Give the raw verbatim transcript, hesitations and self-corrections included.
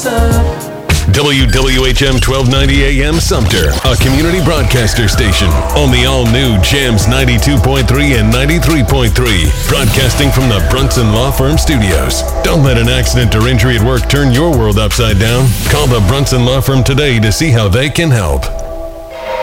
what's up? W W H M twelve ninety A M Sumter, a community broadcaster station on the all-new Jams ninety-two point three and ninety-three point three, broadcasting from the Brunson Law Firm Studios. Don't let an accident or injury at work turn your world upside down. Call the Brunson Law Firm today to see how they can help.